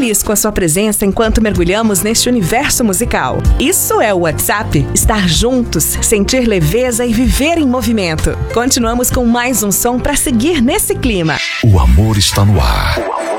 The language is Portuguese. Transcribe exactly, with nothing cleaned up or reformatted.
feliz com a sua presença enquanto mergulhamos neste universo musical. Isso é o WhatsApp. Estar juntos, sentir leveza e viver em movimento. Continuamos com mais um som para seguir nesse clima. O amor está no ar.